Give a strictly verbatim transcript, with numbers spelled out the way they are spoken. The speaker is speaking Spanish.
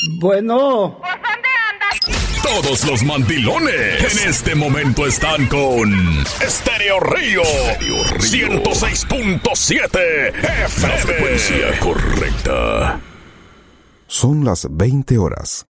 Bueno. ¿Por dónde andas? Todos los mandilones en este momento están con Estéreo Río, ciento seis punto siete F M. La frecuencia correcta. Son las veinte horas